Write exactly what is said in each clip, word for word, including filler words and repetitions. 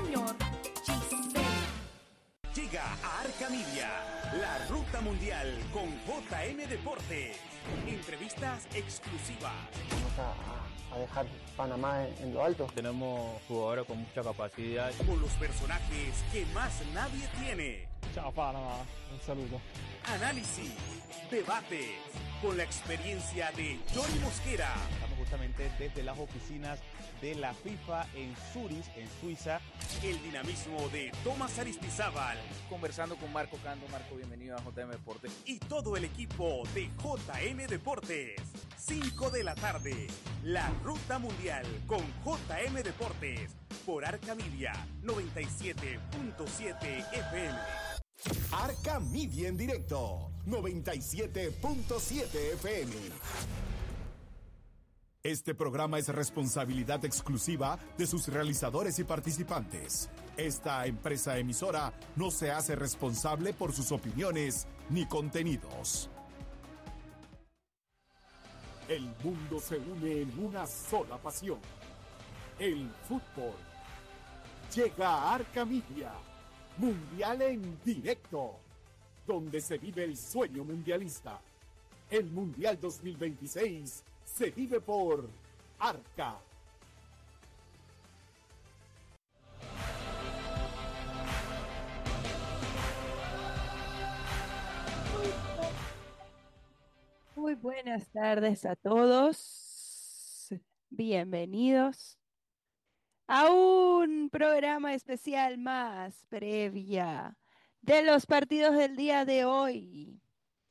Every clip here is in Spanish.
Junior, Giselle. Llega a Arca Media, la ruta mundial con J M Deportes. Entrevistas exclusivas. Vamos a, a dejar Panamá en, en lo alto. Tenemos jugadores con mucha capacidad. Con los personajes que más nadie tiene. Chao Panamá, un saludo. Análisis, debates, con la experiencia de Johnny Mosquera. Estamos justamente desde las oficinas de la FIFA en Zurich, en Suiza. El dinamismo de Tomás Aristizábal. Conversando con Marco Cando. Marco, bienvenido a J M Deportes. Y todo el equipo de J M Deportes. cinco de la tarde, la ruta mundial con J M Deportes. Por Arca Media, noventa y siete punto siete F M. Arca Media en directo, noventa y siete punto siete F M. Este programa es responsabilidad exclusiva de sus realizadores y participantes. Esta empresa emisora no se hace responsable por sus opiniones ni contenidos. El mundo se une en una sola pasión: el fútbol. Llega a Arca Media, Mundial en directo, donde se vive el sueño mundialista. El Mundial dos mil veintiséis se vive por Arca. Muy buenas tardes a todos. Bienvenidos a un programa especial más previa de los partidos del día de hoy.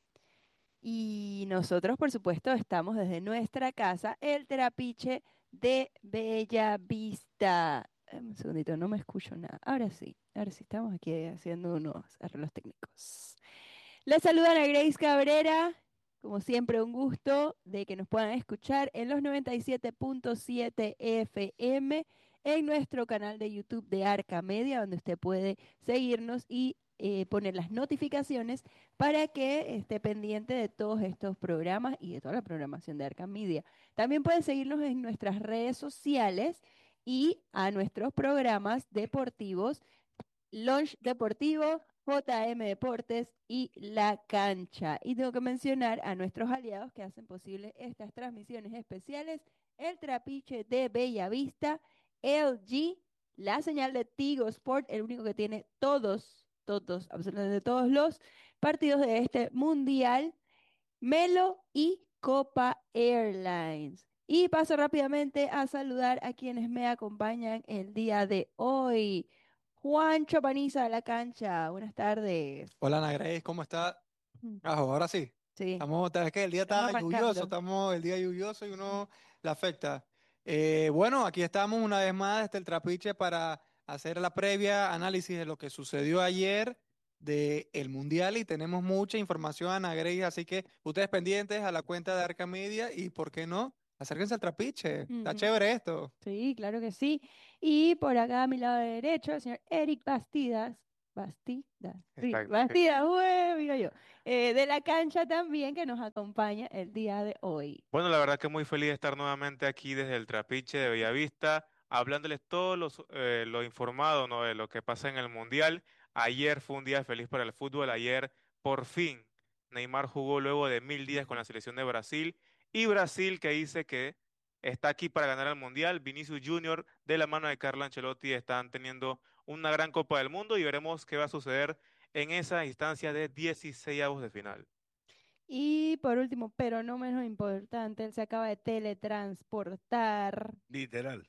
Y nosotros, por supuesto, estamos desde nuestra casa, el Trapiche de Bella Vista. Dame un segundito, no me escucho nada. Ahora sí, ahora sí, estamos aquí haciendo unos arreglos técnicos. Les saluda Ana Grace Cabrera. Como siempre, un gusto de que nos puedan escuchar en los noventa y siete punto siete F M en nuestro canal de YouTube de Arca Media, donde usted puede seguirnos y eh, poner las notificaciones para que esté pendiente de todos estos programas y de toda la programación de Arca Media. También puede seguirnos en nuestras redes sociales y a nuestros programas deportivos, Lunch Deportivo, J M Deportes y La Cancha. Y tengo que mencionar a nuestros aliados que hacen posible estas transmisiones especiales: el Trapiche de Bella Vista, L G, la señal de Tigo Sport, el único que tiene todos, todos, absolutamente todos los partidos de este mundial, Melo y Copa Airlines. Y paso rápidamente a saludar a quienes me acompañan el día de hoy. Juancho Paniza de La Cancha, buenas tardes. Hola Ana Grace, ¿cómo está? Mm. Ah, ahora sí. Sí, Estamos, es que el día estamos está lluvioso, arrancando. estamos el día lluvioso y uno le afecta. Eh, bueno, aquí estamos una vez más desde el Trapiche para hacer la previa análisis de lo que sucedió ayer del Mundial y tenemos mucha información, Ana Grace, así que ustedes pendientes a la cuenta de Arca Media y, ¿por qué no? Acérquense al Trapiche, está Ujú. chévere esto. Sí, claro que sí. Y por acá a mi lado derecho, el señor Eric Bastidas. Bastidas, sí, Exacto. Bastidas, ué, mira yo. Eh, de La Cancha también, que nos acompaña el día de hoy. Bueno, la verdad que muy feliz de estar nuevamente aquí desde el Trapiche de Bellavista, hablándoles todo los, eh, lo informado, ¿no?, de lo que pasa en el Mundial. Ayer fue un día feliz para el fútbol. Ayer, por fin, Neymar jugó luego de mil días con la selección de Brasil. Y Brasil, que dice que está aquí para ganar el Mundial. Vinicius Junior, de la mano de Carlo Ancelotti, están teniendo una gran Copa del Mundo y veremos qué va a suceder en esa instancia de dieciséis de final. Y por último, pero no menos importante, él se acaba de teletransportar. Literal.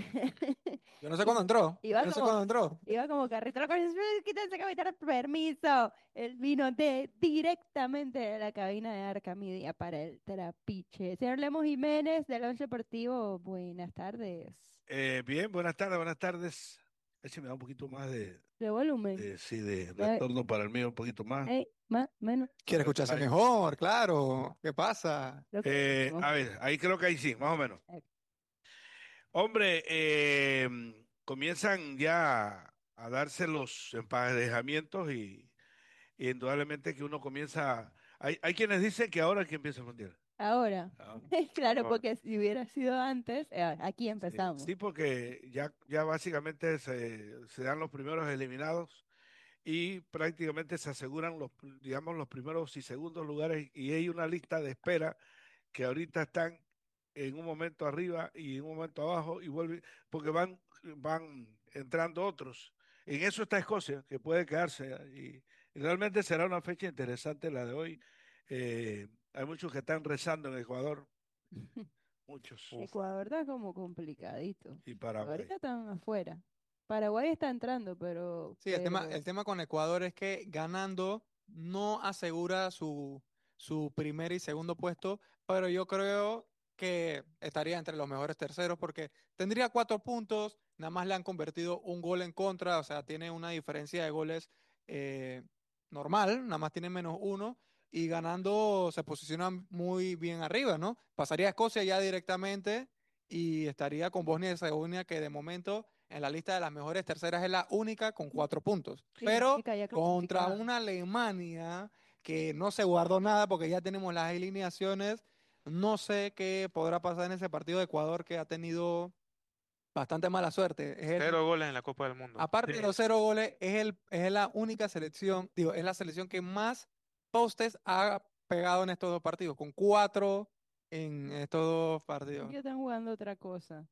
Yo no sé cuándo entró, Iba yo no sé como, cuándo entró. iba como carrito, la cosa, quítense cabinar permiso. Él vino de directamente de la cabina de Arca Media para el Trapiche. Señor Lemos Jiménez, del Once Deportivo, buenas tardes. Eh, bien, buenas tardes, buenas tardes. A ver si me da un poquito más de, De volumen. de, sí, de Eh, retorno para el mío, un poquito más. eh, más, menos, Quiere A ver, escucharse ahí. mejor, claro. ¿Qué pasa? lo que Eh, decimos. a ver, ahí creo que ahí sí, más o menos. Eh, Hombre, eh, comienzan ya a darse los emparejamientos y, y indudablemente que uno comienza. Hay, hay quienes dicen que ahora es que empieza el mundial. Ahora, Ah, claro, Ahora. porque si hubiera sido antes, eh, aquí sí, empezamos. sí, porque ya, ya básicamente se, se dan los primeros eliminados y prácticamente se aseguran los, digamos, los primeros y segundos lugares y hay una lista de espera que ahorita están en un momento arriba y en un momento abajo y vuelven, porque van, van entrando otros. En eso está Escocia, que puede quedarse y, y realmente será una fecha interesante la de hoy. Eh, hay muchos que están rezando en Ecuador, muchos, Uf. Ecuador está como complicadito. y Paraguay. Ahorita están afuera. Paraguay está entrando, pero, Sí, el tema, pero el tema con Ecuador es que ganando no asegura su, su primer y segundo puesto, pero yo creo que estaría entre los mejores terceros porque tendría cuatro puntos, nada más le han convertido un gol en contra, o sea, tiene una diferencia de goles eh, normal, nada más tiene menos uno, y ganando se posiciona muy bien arriba, ¿no? Pasaría a Escocia ya directamente y estaría con Bosnia y Herzegovina, que de momento en la lista de las mejores terceras es la única con cuatro puntos. sí, la Pero única ya contra clasificada. una Alemania que no se guardó nada porque ya tenemos las alineaciones, no sé qué podrá pasar en ese partido de Ecuador que ha tenido bastante mala suerte. Es el, Cero goles en la Copa del Mundo. aparte de los cero goles, es, el, es la única selección, digo, es la selección que más postes ha pegado en estos dos partidos, con cuatro en estos dos partidos. Ya están jugando otra cosa.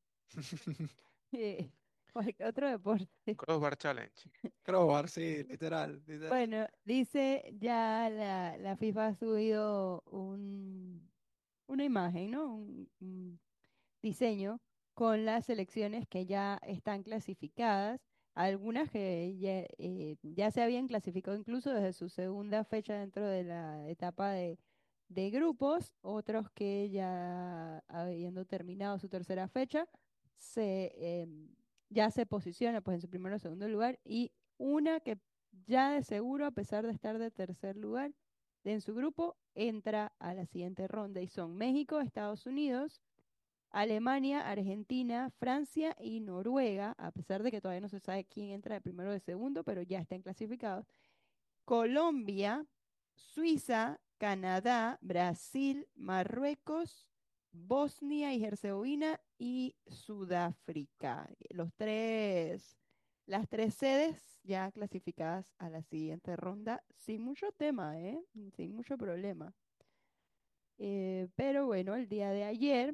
Eh, cualquier otro deporte. Crossbar Challenge. Crowbar, sí, literal, literal. Bueno, dice ya la, la FIFA ha subido un, una imagen, ¿no? Un, un diseño con las selecciones que ya están clasificadas, algunas que ya, eh, ya se habían clasificado incluso desde su segunda fecha dentro de la etapa de, de grupos, otros que ya habiendo terminado su tercera fecha, se, em, ya se posiciona pues en su primero o segundo lugar y una que ya de seguro, a pesar de estar de tercer lugar en su grupo, entra a la siguiente ronda y son México, Estados Unidos, Alemania, Argentina, Francia y Noruega, a pesar de que todavía no se sabe quién entra de primero o de segundo, pero ya están clasificados. Colombia, Suiza, Canadá, Brasil, Marruecos, Bosnia y Herzegovina y Sudáfrica. Los tres, las tres sedes ya clasificadas a la siguiente ronda sin mucho tema, ¿eh? Sin mucho problema. Eh, pero bueno, el día de ayer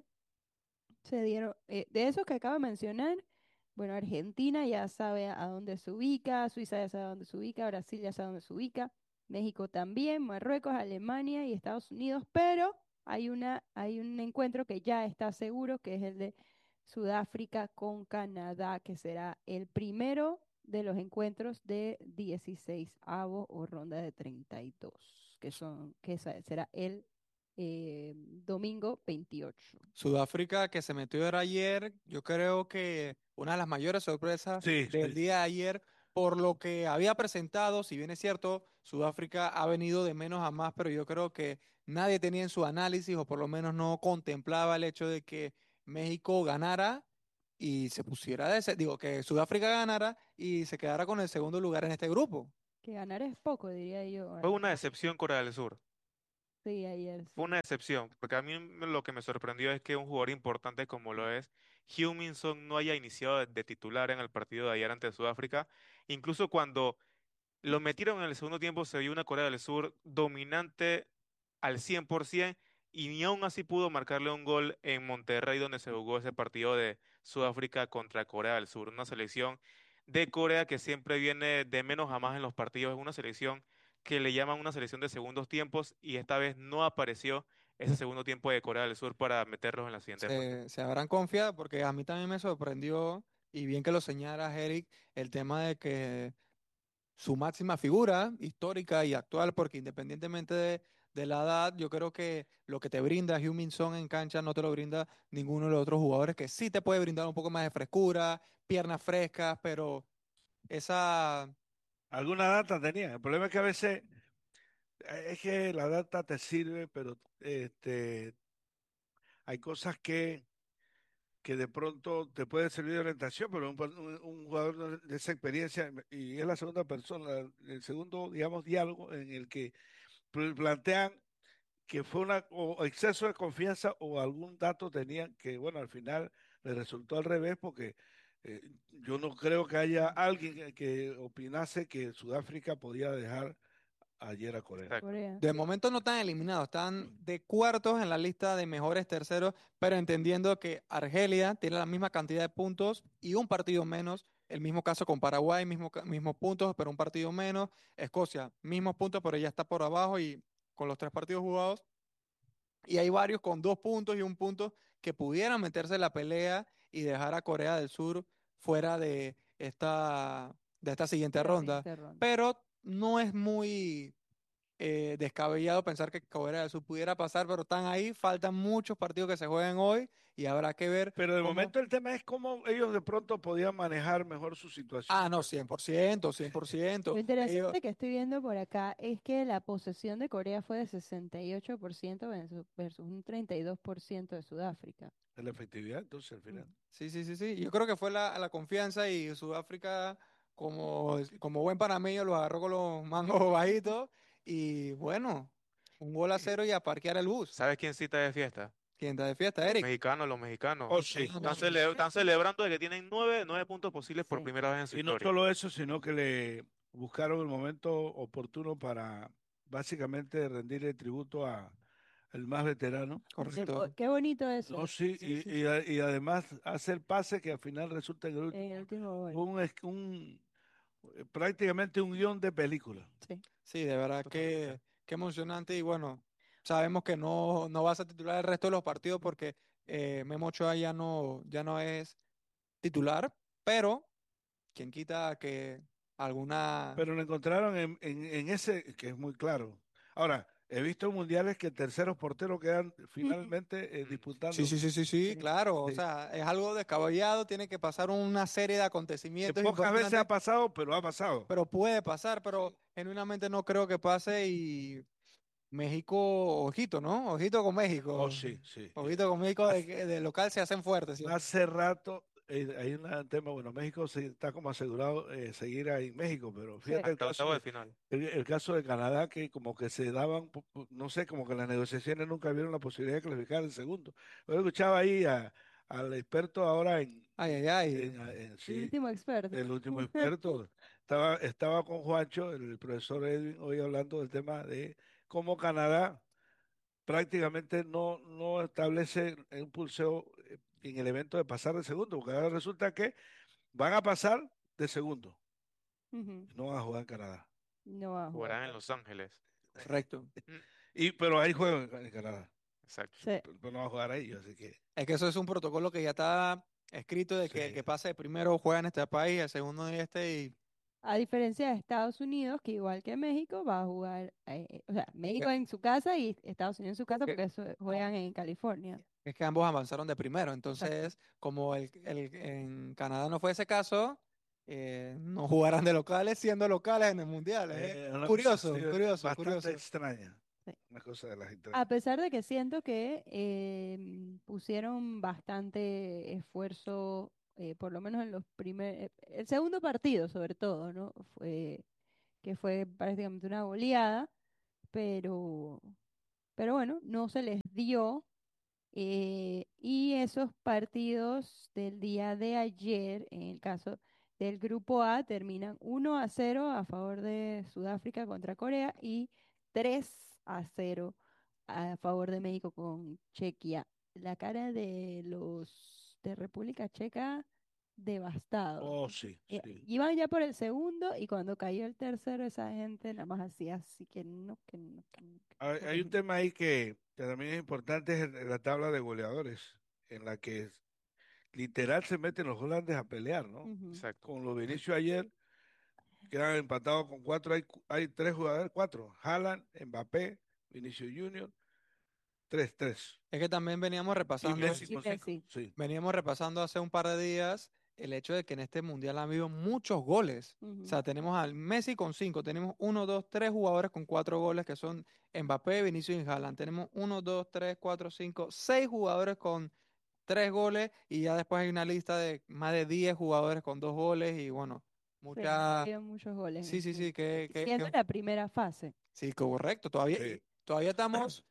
se dieron, eh, de esos que acabo de mencionar, bueno, Argentina ya sabe a dónde se ubica, Suiza ya sabe a dónde se ubica, Brasil ya sabe a dónde se ubica, México también, Marruecos, Alemania y Estados Unidos, pero hay una, hay un encuentro que ya está seguro, que es el de Sudáfrica con Canadá, que será el primero de los encuentros de dieciséis o ronda de treinta y dos, que son, que esa- será el eh, domingo veintiocho. Sudáfrica que se metió era ayer, yo creo que una de las mayores sorpresas Sí, del sí. día de ayer, por lo que había presentado, si bien es cierto, Sudáfrica ha venido de menos a más, pero yo creo que nadie tenía en su análisis, o por lo menos no contemplaba el hecho de que México ganara y se pusiera de ese, digo, que Sudáfrica ganara y se quedara con el segundo lugar en este grupo. Que ganar es poco, diría yo. Fue Al- una decepción Corea del Sur. Sí, ayer Fue sí. una decepción, porque a mí me- lo que me sorprendió es que un jugador importante como lo es Heung-min Son no haya iniciado de, de titular en el partido de ayer ante Sudáfrica. Incluso cuando lo metieron en el segundo tiempo, se vio una Corea del Sur dominante al cien por ciento y ni aún así pudo marcarle un gol en Monterrey, donde se jugó ese partido de Sudáfrica contra Corea del Sur. Una selección de Corea que siempre viene de menos a más en los partidos. Es una selección que le llaman una selección de segundos tiempos y esta vez no apareció ese segundo tiempo de Corea del Sur para meterlos en la siguiente fase. Se, se habrán confiado porque a mí también me sorprendió, y bien que lo señalas, Eric, el tema de que su máxima figura histórica y actual, porque independientemente de, de la edad, yo creo que lo que te brinda Heung-min Son en cancha no te lo brinda ninguno de los otros jugadores, que sí te puede brindar un poco más de frescura, piernas frescas, pero esa... Alguna data tenía. El problema es que a veces eh, es que la data te sirve, pero este, hay cosas que, que de pronto te pueden servir de orientación, pero un, un- un jugador de esa experiencia, y es la segunda persona, el segundo, digamos, diálogo en el que pl- plantean que fue una o exceso de confianza o algún dato tenían que, bueno, al final le resultó al revés porque eh, yo no creo que haya alguien que, que opinase que Sudáfrica podía dejar ayer a Corea. Exacto. Corea. De momento no están eliminados, están de cuartos en la lista de mejores terceros, pero entendiendo que Argelia tiene la misma cantidad de puntos y un partido menos. El mismo caso con Paraguay, mismo, ca- mismos puntos, pero un partido menos. Escocia, mismos puntos, pero ya está por abajo y con los tres partidos jugados. Y hay varios con dos puntos y un punto que pudieran meterse en la pelea y dejar a Corea del Sur fuera de esta, de esta siguiente De la ronda. siguiente ronda. Pero no es muy eh, descabellado pensar que Corea del Sur pudiera pasar, pero están ahí, faltan muchos partidos que se juegan hoy y habrá que ver Pero de cómo... momento el tema es cómo ellos de pronto podían manejar mejor su situación. Ah, no, cien por ciento, cien por ciento. Lo Ellos, interesante que estoy viendo por acá es que la posesión de Corea fue de sesenta y ocho por ciento versus, versus un treinta y dos por ciento de Sudáfrica. Es la efectividad, entonces al final. sí, sí, sí, sí. Yo creo que fue la, la confianza y Sudáfrica, como, como buen panameño, lo agarró con los mangos bajitos y bueno, un gol a cero y a parquear el bus. ¿Sabes quién sí está de fiesta? ¿Quién está de fiesta, Los Eric? mexicanos, los mexicanos. Oh, sí. Están, cele- están celebrando de que tienen nueve, nueve puntos posibles por Sí. primera vez en su Y no historia. solo eso, sino que le buscaron el momento oportuno para básicamente rendirle tributo a el más veterano. Qué, Correcto. bo- qué bonito eso. No, sí, Sí, y, sí, y sí. a- y además hacer pase que al final resulta en el último, En el último gol. un, es- un- eh, prácticamente un guión de película. Sí. Sí, de verdad Totalmente. que, que emocionante y bueno, sabemos que no, no vas a titular el resto de los partidos porque eh, Memo Ochoa ya no, ya no es titular, pero quien quita que alguna... Pero lo encontraron en, en, en ese, que es muy claro. Ahora, he visto mundiales que terceros porteros quedan finalmente eh, Mm. disputando. Sí, sí, sí, sí, sí, Sí. claro, o Sí. sea, es algo descabellado, tiene que pasar una serie de Que acontecimientos pocas veces ha importantes, pasado, pero ha pasado. pero puede pasar, pero genuinamente no creo que pase y México, ojito, ¿no? Ojito con México. Oh, sí, sí. Ojito con México de, Hace, que- de local se hacen fuertes. ¿Sí? hace rato eh, hay un tema, bueno, México sí está como asegurado eh, seguir ahí en México, pero Sí. fíjate el Hasta caso octavo de, de final. el, el caso de Canadá, que como que se daban, pu- pu- no sé, como que las negociaciones nunca vieron la posibilidad de clasificar en segundo. Yo escuchaba ahí a- al experto ahora en, Ay, ay, ay. en- en- El sí, último experto. el último experto. Estaba, estaba con Juancho, el profesor Edwin, hoy hablando del tema de cómo Canadá prácticamente no, no establece un pulseo eh, en el evento de pasar de segundo, porque ahora resulta que van a pasar de segundo, Ujú. no van a jugar en Canadá. No va a jugar. Jugarán en Los Ángeles. Correcto. Mm, Y, pero hay juego en, en Canadá, Exacto. Sí. pero, pero no va a jugar ahí, así que Es que eso es un protocolo que ya está escrito de que el sí. que pase de primero juega en este país, el segundo en este y... A diferencia de Estados Unidos, que igual que México, va a jugar, eh, o sea, México que- en su casa y Estados Unidos en su casa que- porque eso juegan en California. Es que ambos avanzaron de primero, Exacto. entonces como el, el- en Canadá no fue ese caso, eh, no jugarán de locales siendo locales en el Mundial. ¿eh? Eh, una cosa Curioso, así, curioso, bastante curioso. extraña, Sí. una cosa de las A extrañas. pesar de que siento que eh, pusieron bastante esfuerzo, eh, por lo menos en los primeros, el segundo partido sobre todo, ¿no? Fue, que fue prácticamente una goleada, pero, pero bueno, no se les dio. Eh, y esos partidos del día de ayer, en el caso del grupo A, terminan uno a cero a favor de Sudáfrica contra Corea y tres a cero a favor de México con Chequia. La cara de los de República Checa devastados. Oh, sí, Eh, sí. iban ya por el segundo y cuando cayó el tercero, esa gente nada más hacía así que no, que no, que no, que no, Hay, hay un terrible. tema ahí que, que también es importante, es el- la tabla de goleadores, en la que literal se meten los holandes a pelear, ¿no? Ujú. Exacto. Con lo de inicio ayer, quedan empatados con cuatro, hay, cu- hay tres jugadores, cuatro, Haaland, Mbappé, Vinicius Junior, tres, tres. Es que también veníamos Y repasando, Messi Y con cinco, Messi. sí. veníamos repasando hace un par de días el hecho de que en este mundial han habido muchos goles. O Ujú. sea, tenemos al Messi con cinco, tenemos uno, dos, tres jugadores con cuatro goles que son Mbappé, Vinicius y Haaland. Tenemos uno, dos, tres, cuatro, cinco, seis jugadores con tres goles y ya después hay una lista de más de diez jugadores con dos goles y bueno, Sí, mucha... había muchos goles en Sí, sí, este. sí, que, que, Siendo que- la primera fase. sí, correcto. Todavía, Sí. y todavía estamos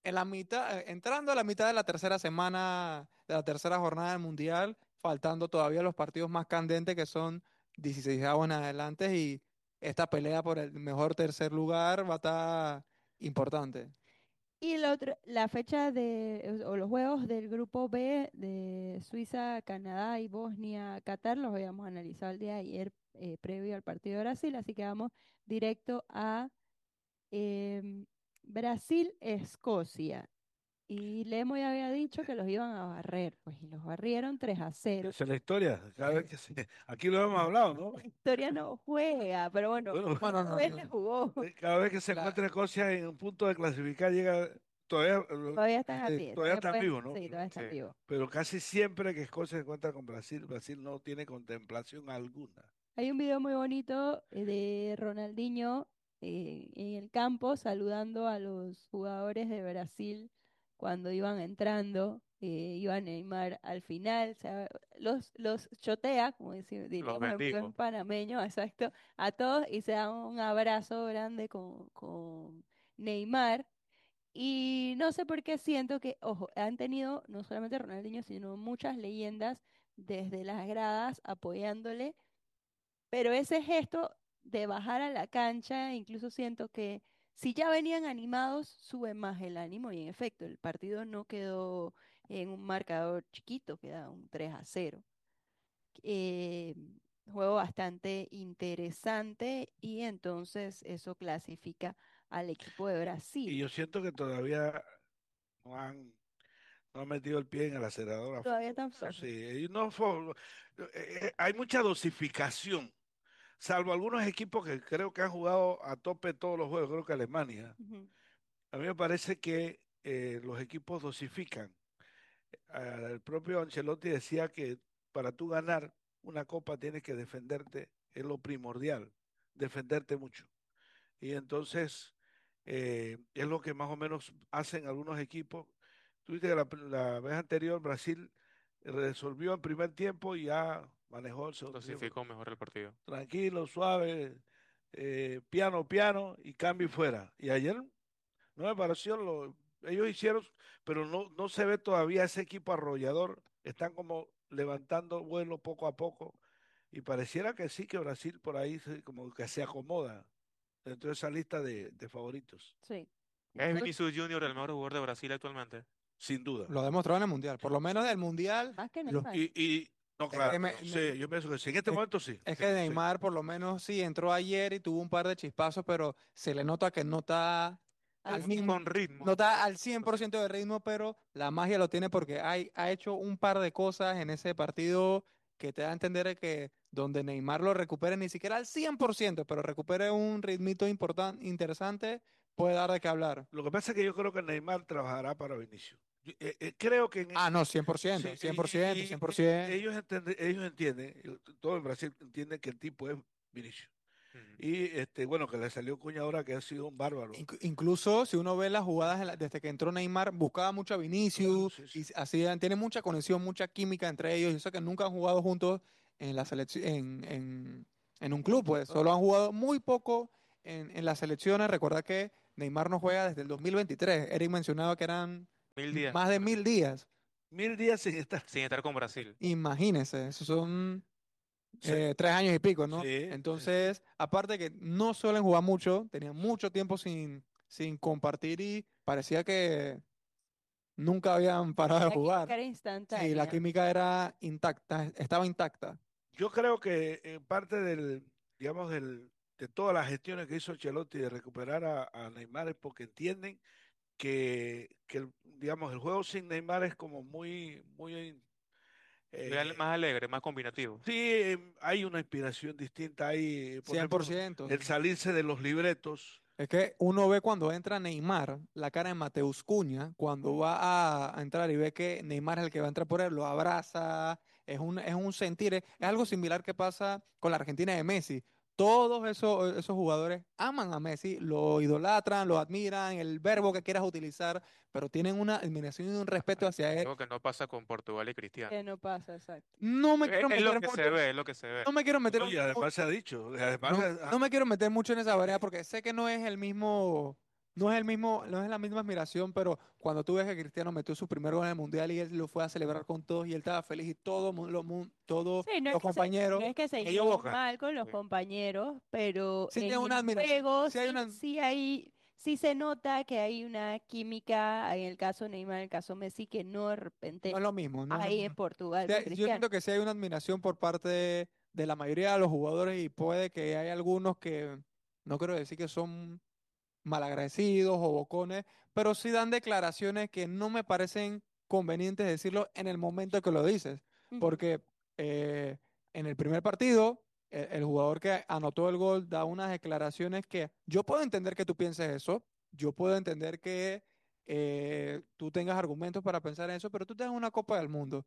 en la mitad, eh, entrando a la mitad de la tercera semana, de la tercera jornada del Mundial, faltando todavía los partidos más candentes que son dieciséis en adelante y esta pelea por el mejor tercer lugar va a estar importante. Y la otra, la fecha de, o los juegos del grupo B de Suiza, Canadá y Bosnia, Qatar, los habíamos analizado el día de ayer eh, previo al partido de Brasil, así que vamos directo a em, Brasil-Escocia. Y Lemo ya había dicho que los iban a barrer, pues y los barrieron tres a cero. Esa es la historia. Cada vez que se- Aquí lo hemos hablado, ¿no? La historia no juega, pero bueno, Bueno, Bueno, esta no, vez no, le jugó. cada vez que se La- encuentra Escocia en un punto de clasificar, llega, todavía, lo- Todavía están a Sí, pie, todavía todavía están pueden- vivos, ¿no? sí, todavía están Sí. vivos. Pero casi siempre que Escocia se encuentra con Brasil, Brasil no tiene contemplación alguna. Hay un video muy bonito eh, de Ronaldinho eh, en el campo saludando a los jugadores de Brasil cuando iban entrando. Eh, iba Neymar al final, o sea, los, los chotea, como deci- Los diríamos en buen bendigo. panameño, exacto, a todos y se dan un abrazo grande con, con Neymar. Y no sé por qué siento que, ojo, han tenido no solamente Ronaldinho, sino muchas leyendas desde las gradas apoyándole, pero ese gesto de bajar a la cancha, incluso siento que si ya venían animados, sube más el ánimo y en efecto, el partido no quedó en un marcador chiquito, queda un tres a cero. Eh, Juego bastante interesante y entonces eso clasifica al equipo de Y Brasil. yo siento que todavía no han, no han metido el pie en el acelerador. a Todavía están fondo. flojos. Sí, ellos no fo- eh, eh, hay mucha dosificación, salvo algunos equipos que creo que han jugado a tope todos los juegos, creo que Alemania. Ujú. A mí me parece que eh, los equipos dosifican. Ah, el propio Ancelotti decía que para tú ganar una copa tienes que defenderte, es lo primordial, defenderte mucho. Y entonces eh, es lo que más o menos hacen algunos equipos. Tuviste que la, la vez anterior Brasil resolvió el primer tiempo y ya manejó el segundo tiempo. Dosificó mejor el partido. Tranquilo, suave, eh, piano, piano y cambio y fuera. Y ayer no me pareció, lo, ellos hicieron, pero no, no se ve todavía ese equipo arrollador. Están como levantando vuelo poco a poco. Y pareciera que sí, que Brasil por ahí se- como que se acomoda dentro de esa lista de, de favoritos, Sí. ¿Es Yo- Vinicius Junior el mejor jugador de Brasil actualmente? sin duda. lo ha demostrado en el Mundial. Por lo menos del Mundial, Más que lo- Neymar. Y, y no, Es que claro, me- sí, yo pienso que sí. En este es- momento sí. es sí, que sí. Neymar por lo menos sí entró ayer y tuvo un par de chispazos, pero se le nota que no está Al al cien. mismo, Con ritmo. no está al cien por ciento de ritmo, pero la magia lo tiene porque hay, ha hecho un par de cosas en ese partido que te da a entender que donde Neymar lo recupere ni siquiera al cien por ciento, pero recupere un ritmito importante, interesante, puede dar de qué hablar. Lo que pasa es que yo creo que Neymar trabajará para Vinicius. Yo, eh, eh, creo que en, Ah, no, cien por ciento, sí, cien y- por ciento, y- y- cien por ciento. ellos, entienden, ellos entienden, eh, todo en Brasil entiende que el tipo es Vinicius. Ujú. Y este, bueno, que le salió Cuña ahora que ha sido un bárbaro. Inc- Incluso si uno ve las jugadas en la- desde que entró Neymar, buscaba mucho a Vinicius Sí, sí. y hacían, tiene mucha conexión, mucha química entre ellos. Yo sé que nunca han jugado juntos en la selección, en, en, en un club, pues solo han jugado muy poco en, en las selecciones. Recuerda que Neymar no juega desde el dos mil veintitrés. Eric mencionaba que eran Mil días. más de mil días. Mil días sin estar. Sin estar con Brasil. Imagínense, esos son Sí. eh, tres años y pico, ¿no? Sí, sí, sí. Entonces, aparte que no suelen jugar mucho, tenían mucho tiempo sin, sin compartir y parecía que nunca habían parado de La química jugar. era Sí, instantánea. la química era intacta, estaba intacta. Yo creo que en parte del, digamos, del, de todas las gestiones que hizo Ancelotti de recuperar a, a Neymar es porque entienden que, que el- digamos, el juego sin Neymar es como muy, muy Muy ale- eh, más alegre, más combinativo. sí, eh, hay una inspiración distinta ahí, por cien por ejemplo, ciento. el salirse de los libretos. Es que uno ve cuando entra Neymar, la cara de Mateus Cunha, cuando va a, a entrar y ve que Neymar es el que va a entrar por él, lo abraza, es un, es un sentir, es, es algo similar que pasa con la Argentina de Messi. Todos esos, esos jugadores aman a Messi, lo idolatran, lo admiran, el verbo que quieras utilizar, pero tienen una admiración y un respeto hacia él. Algo que no pasa con Portugal y Cristiano. Que no pasa, exacto. No me Es, quiero es meter lo que mucho, se ve, es lo que se ve. no me quiero meter No, y además se ha dicho, además, no, ah, no me quiero meter mucho en esa variedad porque sé que no es el mismo, no es el mismo, no es la misma admiración, pero cuando tú ves que Cristiano metió su primer gol en el Mundial y él lo fue a celebrar con todos y él estaba feliz y todo, mu- lo mu- todos Sí, no es los que se, compañeros, no es que se Aquello lleven Boca. mal con los Sí. compañeros, pero sí en tiene una el admiración, juego sí hay sí, una, sí hay, sí se nota que hay una química, en el caso de Neymar, en el caso de Messi, que no de no repente es lo mismo, no es lo hay en mismo. Portugal Sí con hay- yo Cristiano. siento que sí hay una admiración por parte de, de la mayoría de los jugadores y puede que hay algunos que, no quiero decir que son malagradecidos o bocones, pero sí dan declaraciones que no me parecen convenientes decirlo en el momento que lo dices, Ujú. porque eh, en el primer partido, el, el jugador que anotó el gol da unas declaraciones que yo puedo entender que tú pienses eso, yo puedo entender que eh, tú tengas argumentos para pensar en eso, pero tú tienes una Copa del Mundo,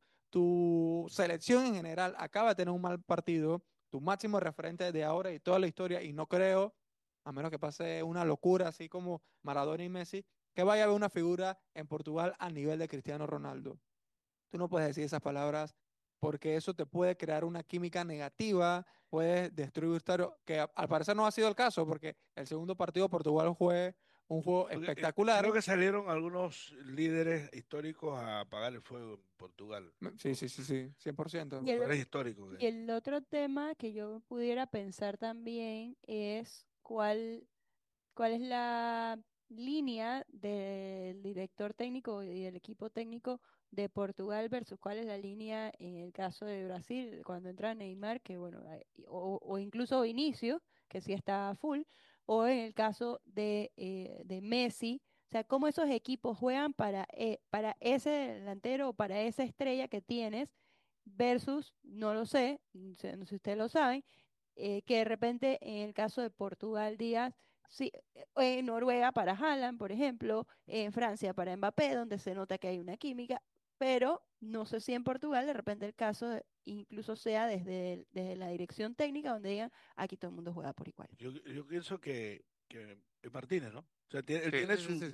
tu selección en general acaba de tener un mal partido, tu máximo referente de ahora y toda la historia, y no creo a menos que pase una locura así como Maradona y Messi, que vaya a haber una figura en Portugal a nivel de Cristiano Ronaldo. Tú no puedes decir esas palabras porque eso te puede crear una química negativa, puede destruir un estadio, que a- al parecer no ha sido el caso porque el segundo partido Portugal fue un juego Porque, eh, creo espectacular. que salieron algunos líderes históricos a apagar el fuego en Portugal. Mm, Sí, sí, sí, sí, cien por ciento. Y el, Jugadores históricos. y que- el otro tema que yo pudiera pensar también es cuál cuál es la línea del director técnico y del equipo técnico de Portugal versus cuál es la línea en el caso de Brasil, cuando entra Neymar, que bueno, hay- o, o incluso Vinicius, que sí está a full, o en el caso de, eh, de Messi. O sea, cómo esos equipos juegan para, eh, para ese delantero o para esa estrella que tienes versus, no lo sé, no sé no sé si ustedes lo saben, eh, que de repente en el caso de Portugal digas, sí, eh, en Noruega para Haaland, por ejemplo, en Francia para Mbappé, donde se nota que hay una química, pero no sé si en Portugal de repente el caso de- incluso sea desde, el- desde la dirección técnica, donde digan, aquí todo el mundo juega por igual. Yo, yo pienso que, que es Martínez, ¿no? O sea, tiene- él Sí. tiene Sí, sí, su,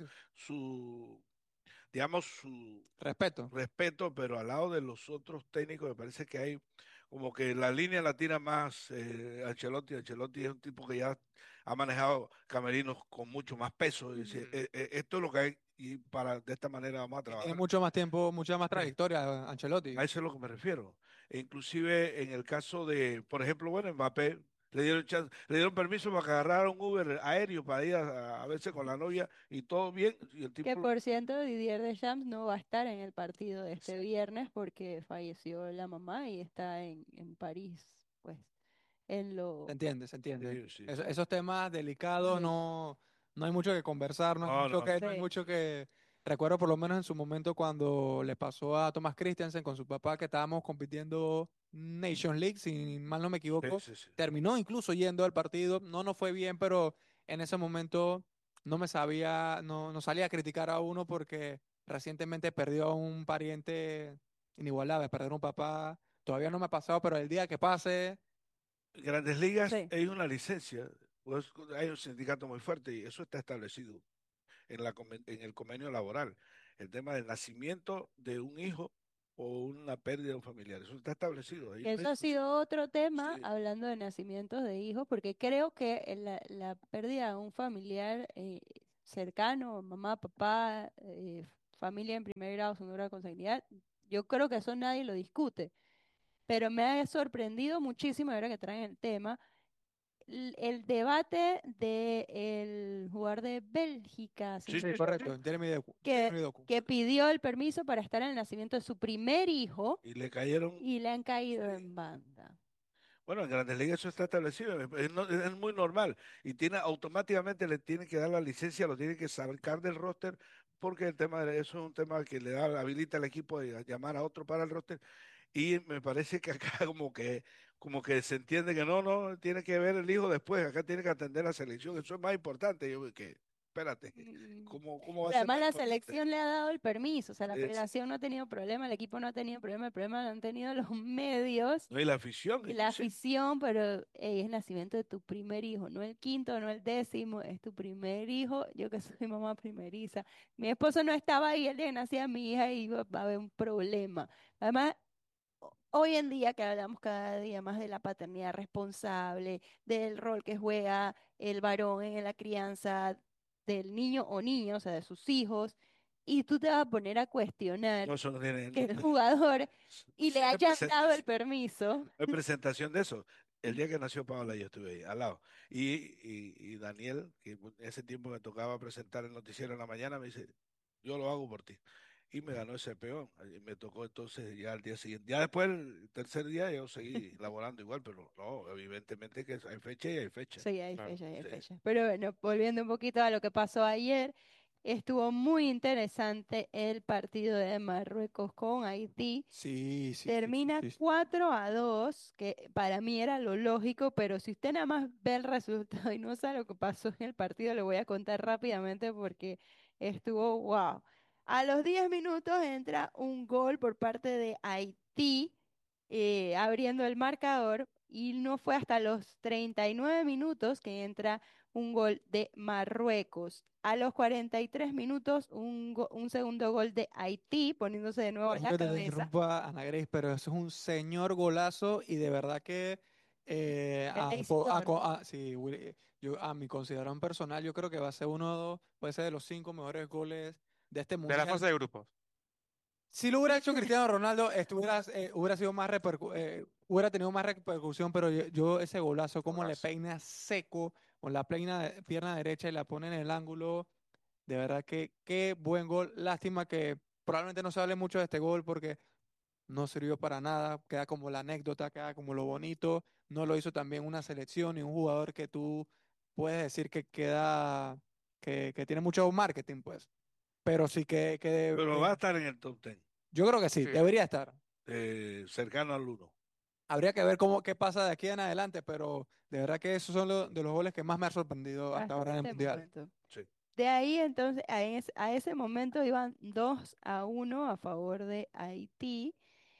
sí, sí. su, digamos, su Respeto. respeto, pero al lado de los otros técnicos me parece que hay como que la línea la tira más eh, Ancelotti. Ancelotti es un tipo que ya ha manejado camerinos con mucho más peso. Y dice, Ujú. "Eh, eh, esto es lo que hay y para de esta manera vamos a Y tiene trabajar". mucho más tiempo, mucha más trayectoria, A Ancelotti. eso es lo que me refiero. E inclusive en el caso de, por ejemplo, bueno, Mbappé, le dieron chance- le dieron permiso para que agarrara un Uber aéreo para ir a, a verse con la novia y todo bien. Y el Que tipo, por cierto, Didier Deschamps no va a estar en el partido de este viernes porque falleció la mamá y está en, en París, pues, en Se lo... entiende, se entiende. sí, sí, Eso- sí. esos temas delicados Sí, no, no hay mucho que conversar, no hay No, mucho no, que, no hay sí. mucho que. Recuerdo por lo menos en su momento cuando le pasó a Thomas Christiansen con su papá que estábamos compitiendo Nation League, si mal no me sí, equivoco. sí, sí. Terminó incluso yendo al partido. No nos fue bien, pero en ese momento no me sabía, no, no salía a criticar a uno porque recientemente perdió a un pariente inigualable, perder un papá. Todavía no me ha pasado, pero el día que pase. Grandes Ligas Sí. hay una licencia, pues hay un sindicato muy fuerte y eso está establecido en la, conven- en el convenio laboral. El tema del nacimiento de un hijo o una pérdida de un familiar, eso está establecido. Ahí Que no hay eso ha discusión. sido otro tema, Sí, hablando de nacimientos de hijos, porque creo que en la, la pérdida de un familiar eh, cercano, mamá, papá, eh, familia en primer grado, segundo grado de consanguinidad, yo creo que eso nadie lo discute. Pero me ha sorprendido muchísimo, ahora que traen el tema, l- el debate del jugador de Bélgica, si sí, no me Sí, sí, sí, sí. correcto. Jeremy Doku. que, Jeremy Doku. que pidió el permiso para estar en el nacimiento de su primer hijo Y le cayeron. y le han caído Sí. en banda. Bueno, en Grandes Ligas eso está establecido, es, es no- es muy normal y tiene automáticamente le tiene que dar la licencia, lo tiene que sacar del roster porque el tema de eso es un tema que le da habilita al equipo de llamar a otro para el roster y me parece que acá como que como que se entiende que no, no, tiene que ver el hijo después, acá tiene que atender la selección, eso es más importante. Yo que espérate, Mm, ¿cómo cómo va a Pero ser además más la importante? selección le ha dado el permiso, o sea, la Es- federación no ha tenido problema, el equipo no ha tenido problema, el problema lo han tenido los medios no, y la afición, y y la sí, afición, pero ey, es el nacimiento de tu primer hijo, no el quinto, no el décimo, es tu primer hijo, yo que soy mamá primeriza. Mi esposo no estaba ahí el día que nacía mi hija y iba va a haber un problema. Además, ho- hoy en día que hablamos cada día más de la paternidad responsable, del rol que juega el varón en la crianza, del niño o niña, o sea, de sus hijos, y tú te vas a poner a cuestionar No, eso no tiene. que el jugador y le No hay hayan presen- dado el permiso. no hay presentación de eso. El día que nació Paola, yo estuve ahí, al lado. Y, y, y Daniel, que en ese tiempo me tocaba presentar el noticiero en la mañana, me dice, yo lo hago por ti. Y me ganó ese peón. Y me tocó entonces ya al día siguiente. Ya después, el tercer día, yo seguí laborando igual, pero no, evidentemente que hay fecha y hay fecha. Sí, hay Claro. fecha, hay Sí. fecha. Pero bueno, volviendo un poquito a lo que pasó ayer, estuvo muy interesante el partido de Marruecos con Haití. Sí, sí, sí, Termina sí, sí. cuatro a dos, que para mí era lo lógico, pero si usted nada más ve el resultado y no sabe lo que pasó en el partido, le voy a contar rápidamente porque estuvo wow. A los diez minutos entra un gol por parte de Haití, eh, abriendo el marcador, y no fue hasta los treinta y nueve minutos que entra un gol de Marruecos. A los cuarenta y tres minutos, un, go- un segundo gol de Haití, poniéndose de nuevo en Perdón la que te cabeza. interrumpa, Ana Grace, pero eso es un señor golazo y de verdad que eh, a, mi po- a Merecedor. co- a- sí, Willy, yo, a mi consideración personal, yo creo que va a ser uno, puede ser de los cinco mejores goles de este De la mundial. fase de grupos. Si lo hubiera hecho Cristiano Ronaldo, estuviera, eh, hubiera sido más repercu- eh, hubiera tenido más repercusión, pero yo, yo ese golazo, como le Golazo. peina seco con la peina, pierna derecha y la pone en el ángulo, de verdad que qué buen gol. Lástima que probablemente no se hable mucho de este gol porque no sirvió para nada, queda como la anécdota, queda como lo bonito, no lo hizo también una selección y un jugador que tú puedes decir que queda, que, que tiene mucho marketing, pues, pero sí que, que, Pero va que a estar en el top ten, yo creo que sí, Sí. debería estar. eh, cercano al uno. Habría que ver cómo, qué pasa de aquí en adelante, pero de verdad que esos son los, de los goles que más me han sorprendido hasta Hasta ahora en el este Mundial. momento. Sí. De ahí entonces, a ese, a ese momento iban dos a uno a favor de Haití,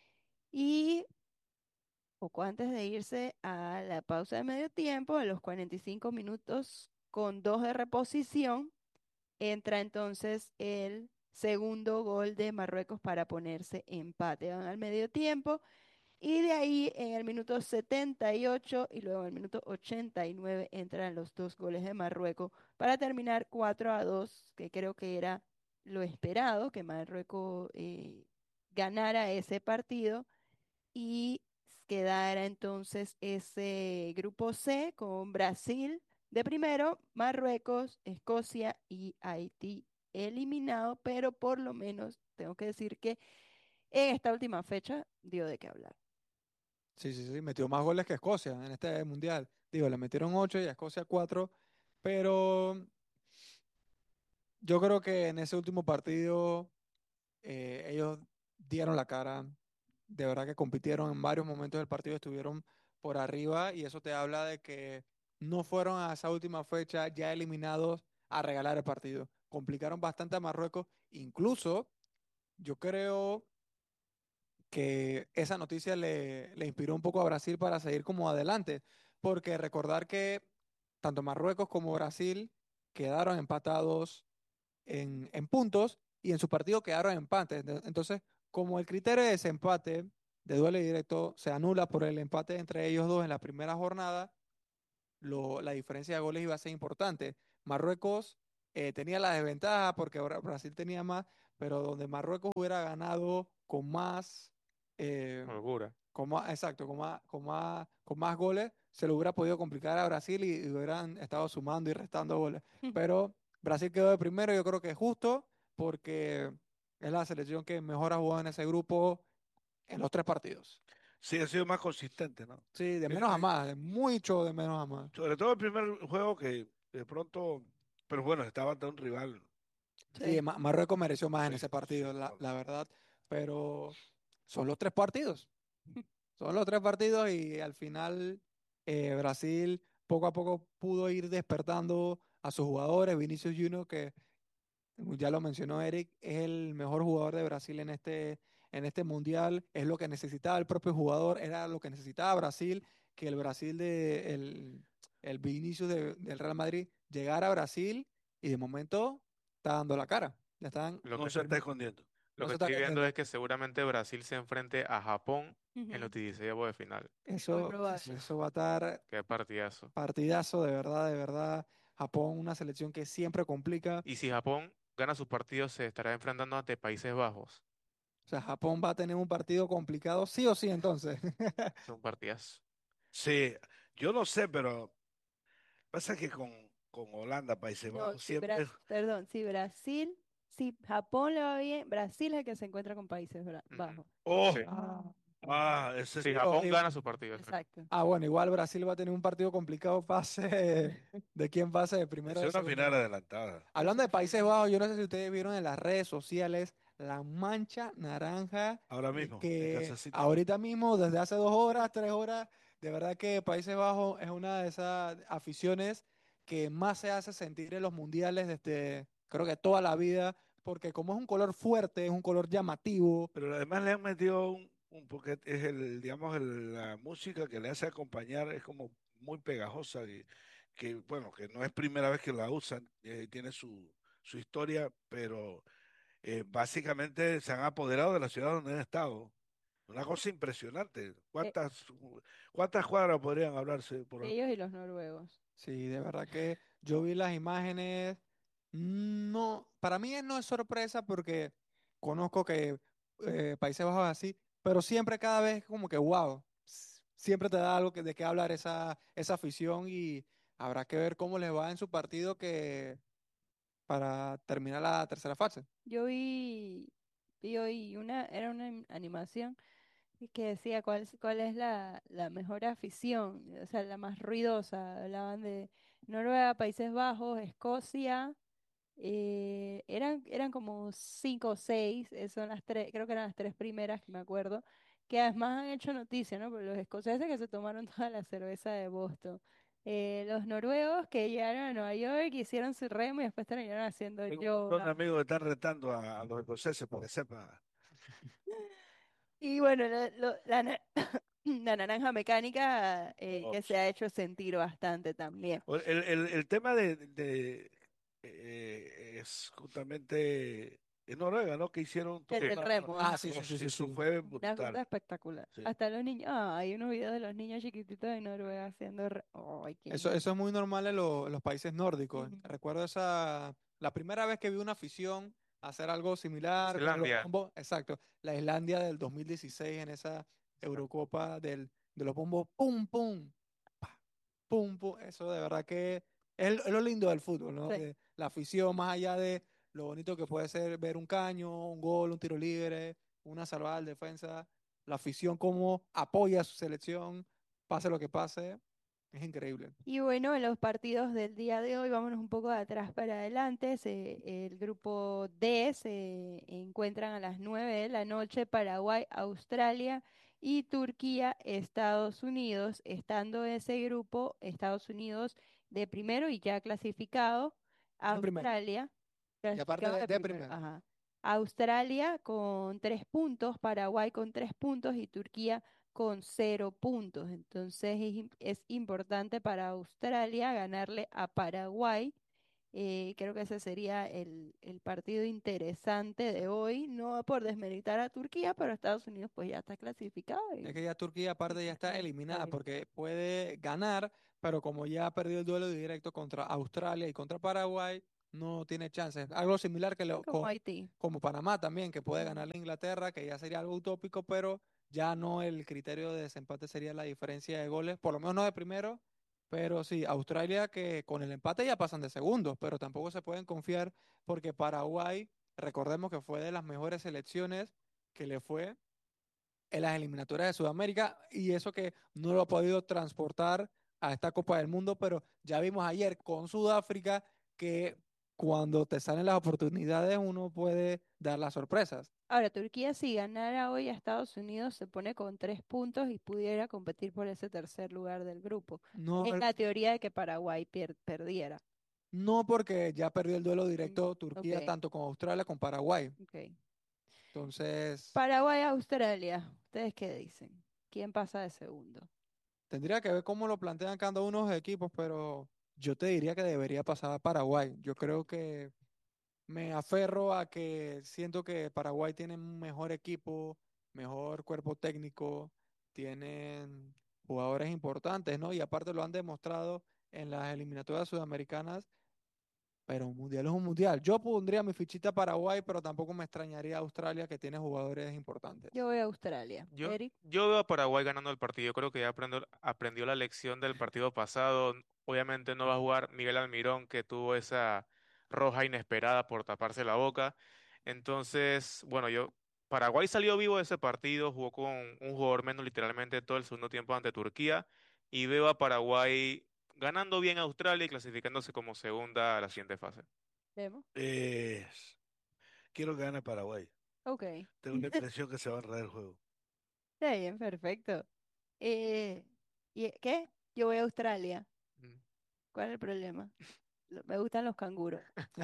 y poco antes de irse a la pausa de medio tiempo, a los cuarenta y cinco minutos con dos de reposición, entra entonces el segundo gol de Marruecos para ponerse empate. Van al medio tiempo. Y de ahí en el minuto setenta y ocho y luego en el minuto ochenta y nueve entran los dos goles de Marruecos para terminar cuatro a dos, que creo que era lo esperado, que Marruecos eh, ganara ese partido y quedara entonces ese grupo C con Brasil de primero, Marruecos, Escocia y Haití eliminado, pero por lo menos tengo que decir que en esta última fecha dio de qué hablar. Sí, sí, sí, metió más goles que Escocia en este Mundial. Digo, le metieron ocho y a Escocia cuatro, pero yo creo que en ese último partido eh, ellos dieron la cara. De verdad que compitieron en varios momentos del partido, estuvieron por arriba y eso te habla de que no fueron a esa última fecha ya eliminados a regalar el partido. Complicaron bastante a Marruecos. Incluso yo creo que esa noticia le, le inspiró un poco a Brasil para seguir como adelante, porque recordar que tanto Marruecos como Brasil quedaron empatados en, en puntos y en su partido quedaron empates. De- Entonces, como el criterio de desempate de duelo directo se anula por el empate entre ellos dos en la primera jornada, lo- la diferencia de goles iba a ser importante. Marruecos eh, tenía la desventaja porque Bra- Brasil tenía más, pero donde Marruecos hubiera ganado con más, eh, Holgura. con más, exacto, con más, con más, con más goles, se le hubiera podido complicar a Brasil y, y hubieran estado sumando y restando goles. Pero Brasil quedó de primero, yo creo que es justo, porque es la selección que mejor ha jugado en ese grupo en los tres partidos. Sí, ha sido más consistente, ¿no? Sí, de Eh, menos a eh, más, de mucho de menos a más. sobre todo el primer juego que de pronto, pero bueno, estaba ante un rival. Sí, Sí. Ma- Marruecos mereció más en Sí, ese sí, partido, la, no, la no. verdad, pero son los tres partidos, son los tres partidos y al final eh, Brasil poco a poco pudo ir despertando a sus jugadores. Vinicius Junior, que ya lo mencionó Eric, es el mejor jugador de Brasil en este, en este mundial, es lo que necesitaba el propio jugador, era lo que necesitaba Brasil, que el Brasil de el, el Vinicius de- del Real Madrid llegara a Brasil y de momento está dando la cara. Ya están, Lo No que, se está escondiendo. lo no que se está estoy viendo cayendo. es que seguramente Brasil se enfrente a Japón en los Ujú. dieciséis de final. Muy Eso, eso, probable. eso va a estar Qué partidazo. partidazo, de verdad, de verdad. Japón, una selección que siempre complica. Y si Japón gana sus partidos, se estará enfrentando ante Países Bajos. O sea, Japón va a tener un partido complicado sí o sí entonces. Son partidas. Sí, yo no sé, pero pasa que con, con Holanda, Países No, Bajos, si Bra- siempre, perdón, si Brasil, si Japón le va bien, Brasil es el que se encuentra con Países Bra- Ujú. Bajos. oh, Sí. Ah, ah, ese, Si digo, Japón y- gana su partido, es verdad. Exacto. ah, bueno, igual Brasil va a tener un partido complicado pase de quién pase de primero es o de una final segundo. adelantada. Hablando de Países Bajos, yo no sé si ustedes vieron en las redes sociales la mancha naranja Ahora eh, mismo, en que Kansas City. ahorita mismo, desde hace dos horas, tres horas, de verdad que Países Bajos es una de esas aficiones que más se hace sentir en los mundiales desde, creo que toda la vida, porque como es un color fuerte, es un color llamativo. Pero además le han metido un, un porque es el, digamos, el- la música que le hace acompañar es como muy pegajosa y que, bueno, que no es primera vez que la usan, eh, tiene su, su historia, pero eh, básicamente se han apoderado de la ciudad donde han estado. Una cosa impresionante. Eh, ¿Cuántas, cuántas cuadras podrían hablarse por... ellos y los noruegos. Sí, de verdad que yo vi las imágenes. No, para mí no es sorpresa porque conozco que eh, Países Bajos es así, pero siempre cada vez como que wow, s- siempre te da algo que- de qué hablar esa, esa afición y habrá que ver cómo les va en su partido que para terminar la tercera fase. Yo vi, vi hoy una, era una im- animación y que decía cuál, es- cuál es la, la mejor afición, o sea, la más ruidosa. Hablaban de Noruega, Países Bajos, Escocia. Eh, eran, eran como cinco o seis, eh, son las tres, creo que eran las tres primeras que me acuerdo, que además han hecho noticia, ¿no? Por los escoceses que se tomaron toda la cerveza de Boston. Eh, los noruegos que llegaron a Nueva York, hicieron su remo y después terminaron haciendo Tengo un montón de yoga. amigos que están retando a, a los escoceses para que sepan. Y bueno, la, lo- la na- la naranja mecánica eh, que se ha hecho sentir bastante también. O El, el, el tema de, de eh, es justamente en Noruega, ¿no? Que hicieron El toda del una, remo. Ah, sí, oh, sí, sí, sí, sí, eso sí. fue Una cosa brutal. espectacular. Sí. Hasta los niños, ah, hay unos videos de los niños chiquititos de Noruega haciendo, re- ay, qué Eso, lindo. eso es muy normal en, lo- en los países nórdicos. Ujú. Recuerdo esa, la primera vez que vi una afición hacer algo similar con los Islandia. bombos, exacto, la Islandia del dos mil dieciséis en esa Eurocopa del, de los bombos, pum, pum, pa, pum, pum. Eso de verdad que es, lo es lo lindo del fútbol, ¿no? Sí. Que la afición, más allá de lo bonito que puede ser ver un caño, un gol, un tiro libre, una salvada de defensa, la afición cómo apoya a su selección, pase lo que pase, es increíble. Y bueno, en los partidos del día de hoy, vámonos un poco de atrás para adelante. Se- el grupo D se encuentran a las nueve de la noche, Paraguay, Australia y Turquía, Estados Unidos. Estando ese grupo, Estados Unidos de primero y ya clasificado, De primero. Australia, Y aparte clasificado de, de de primero, primero. ajá. Australia con tres puntos, Paraguay con tres puntos y Turquía con cero puntos. Entonces es, im- es importante para Australia ganarle a Paraguay. Eh, creo que ese sería el, el partido interesante de hoy, no por desmeritar a Turquía, pero Estados Unidos pues ya está clasificado Es y que ya Turquía aparte ya está está eliminada bien. porque puede ganar, pero como ya ha perdido el duelo directo contra Australia y contra Paraguay, no tiene chances. Algo similar que lo, Como co- Haití. como Panamá también, que puede Ujú. ganarle a Inglaterra, que ya sería algo utópico, pero ya no el criterio de desempate sería la diferencia de goles, por lo menos no de primero, pero sí, Australia que con el empate ya pasan de segundos, pero tampoco se pueden confiar porque Paraguay, recordemos que fue de las mejores selecciones que le fue en las eliminatorias de Sudamérica y eso que no lo ha podido transportar a esta Copa del Mundo, pero ya vimos ayer con Sudáfrica que cuando te salen las oportunidades uno puede dar las sorpresas. Ahora, Turquía si ganara hoy a Estados Unidos se pone con tres puntos y pudiera competir por ese tercer lugar del grupo. No, En la teoría de que Paraguay pier- perdiera. no porque ya perdió el duelo Mm, directo Turquía ok, tanto con Australia como con Paraguay. ok. Entonces, Paraguay, Australia. ¿Ustedes qué dicen? ¿Quién pasa de segundo? tendría que ver cómo lo plantean cada uno de los equipos, pero yo te diría que debería pasar a Paraguay. Yo creo que me aferro a que siento que Paraguay tiene un mejor equipo, mejor cuerpo técnico, tienen jugadores importantes, ¿no? Y aparte lo han demostrado en las eliminatorias sudamericanas, pero un mundial es un mundial. Yo pondría mi fichita a Paraguay, pero tampoco me extrañaría a Australia, que tiene jugadores importantes. Yo voy a Australia. Yo, Eric, yo veo a Paraguay ganando el partido. Yo creo que ya aprendió, aprendió la lección del partido pasado. Obviamente no va a jugar Miguel Almirón, que tuvo esa roja inesperada por taparse la boca. Entonces, bueno, yo, Paraguay salió vivo de ese partido, jugó con un jugador menos literalmente todo el segundo tiempo ante Turquía. Y veo a Paraguay ganando bien a Australia y clasificándose como segunda a la siguiente fase. vemos. Eh, quiero que gane Paraguay. Ok. Tengo la impresión que se va a enredar el juego. Está bien, perfecto. Eh, ¿y qué? Yo voy a Australia. Mm. ¿Cuál es el problema? Lo- Me gustan los canguros.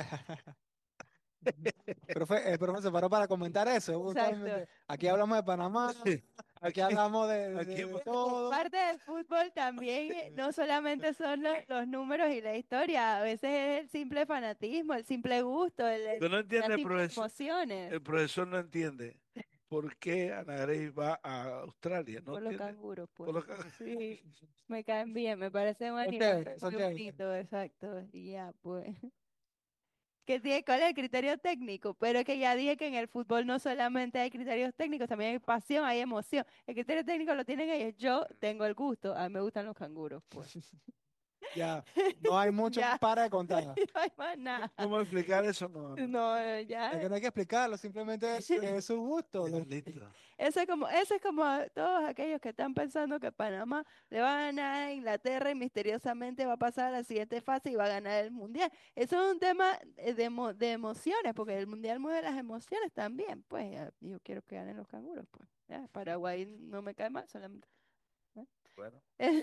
Profe, el profe se paró para comentar eso, justamente. Exacto. Aquí hablamos de Panamá, aquí hablamos de, de- aquí de hemos- todo. Parte del fútbol también eh, no solamente son los, los números y la historia, a veces es el simple fanatismo, el simple gusto, el, el- Pero no entiende las el simples profesor. emociones. El profesor no entiende por qué Ana Grey va a Australia. No Por los entiende. canguros, pues. Por los can- Sí, me caen bien, me parece un Son animal chéveres, son muy chéveres. bonito, exacto. Y ya, pues. ¿Qué tiene, cuál es el criterio técnico? Pero es que ya dije que en el fútbol no solamente hay criterios técnicos, también hay pasión, hay emoción. El criterio técnico lo tienen ellos. Yo tengo el gusto, a mí me gustan los canguros, pues. Ya, no hay mucho Ya. para de contar. No hay más nada. ¿Cómo explicar eso? No, no. No, eh, ya. Es que no hay que explicarlo, simplemente es, es su gusto. Ya, ¿no? listo. Eso es como, eso es como a todos aquellos que están pensando que Panamá le va a ganar a Inglaterra y misteriosamente va a pasar a la siguiente fase y va a ganar el mundial. Eso es un tema eh, de, emo- de emociones, porque el mundial mueve las emociones también. Pues ya, yo quiero que ganen los canguros, pues. Ya, Paraguay no me cae mal, solamente. ¿eh? Bueno.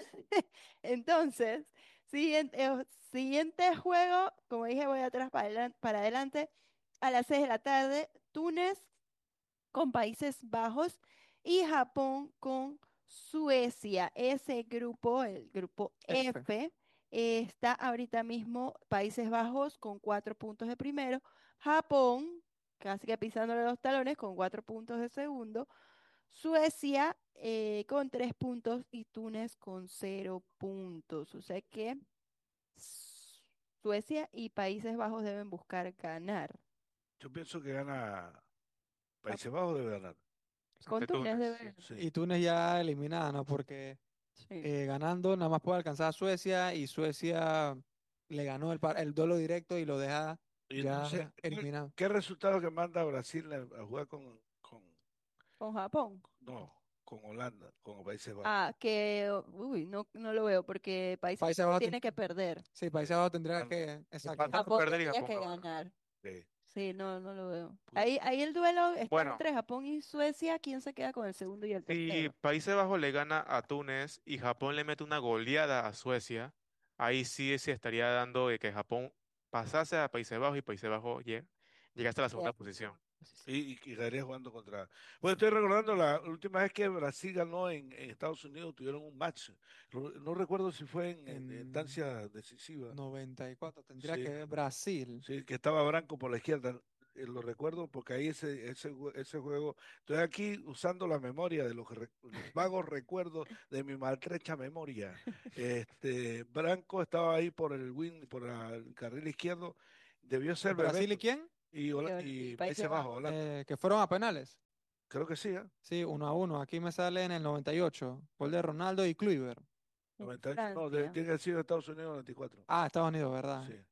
Entonces, siguiente, eh, siguiente juego, como dije, voy atrás para adelan- para adelante, a las seis de la tarde, Túnez con Países Bajos y Japón con Suecia. Ese grupo, el grupo F. F, eh, está ahorita mismo Países Bajos con cuatro puntos de primero, Japón casi que pisándole los talones con cuatro puntos de segundo, Suecia eh, con tres puntos y Túnez con cero puntos. O sea que S- Suecia y Países Bajos deben buscar ganar. Yo pienso que gana Países Bajos debe ganar. Con Ante Túnez Túnez, deben. Sí. Y Túnez ya eliminada, ¿no? Porque Sí. eh, ganando nada más puede alcanzar a Suecia y Suecia le ganó el, par- el duelo directo y lo deja Y ya no sé, ¿qué, eliminado. qué resultado que manda Brasil a, a jugar con, con, Con Japón. no, con Holanda, con Países Bajos? Ah, que, uy, no, no lo veo porque Países Países Bajos Bajos tiene ten- que perder. Sí, Países Bajos tendría Empatan- que. Exacto. empatan. Van a Japón perder y tendría Japón que va a ganar. ganar. Sí. Sí, no, no lo veo. Pu- Ahí, ahí el duelo está Bueno, entre Japón y Suecia. ¿Quién se queda con el segundo y el si tercero? Países Bajos le gana a Túnez y Japón le mete una goleada a Suecia, ahí sí se estaría dando de que Japón pasase a Países Bajos y Países Bajos lle- llegase a la segunda Ya. posición. Y, y quedaría jugando contra. Bueno, estoy recordando la última vez que Brasil ganó en, en Estados Unidos, tuvieron un match. No, no recuerdo si fue en, en, en En instancia decisiva. noventa y cuatro tendría Sí, que ver Brasil. sí, que estaba Branco por la izquierda. Eh, lo recuerdo porque ahí ese, ese, jue- ese juego. Estoy aquí usando la memoria de los, re- los vagos recuerdos de mi maltrecha memoria. Este, Branco estaba ahí por el win, por la- el carril izquierdo. Debió ser ¿Brasil y Bebeto quién? y, Hola- Y, y y Países Países Bajos, Bajos. Holanda. Eh, que fueron a penales. Creo que sí, ¿eh? Sí, uno a uno. Aquí me sale en el noventa y ocho. Gol de Ronaldo y Kluivert. En noventa y ocho, no, de- Francia. tiene que haber sido Estados Unidos noventa y cuatro. Ah, Estados Unidos, ¿verdad? Sí.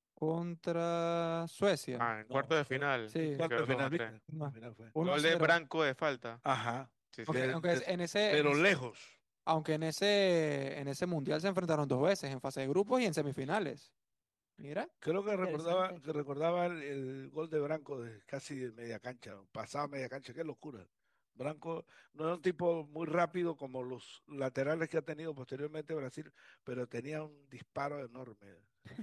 Contra Suecia. Ah, en No, cuarto de fue- final, Sí. cuarto de quedó dos a final, tres. ¿viste? No. Final fue. uno a Gol de cero. Branco de falta. Ajá. Sí, sí. Aunque, De- aunque de- en ese, en pero ese- lejos. aunque en ese, en ese mundial se enfrentaron dos veces, en fase de grupos y en semifinales. Mira. Creo que recordaba, Interesante. que recordaba el, el gol de Branco de casi de media cancha, pasaba media cancha, qué locura. Branco no era un tipo muy rápido como los laterales que ha tenido posteriormente Brasil, pero tenía un disparo enorme.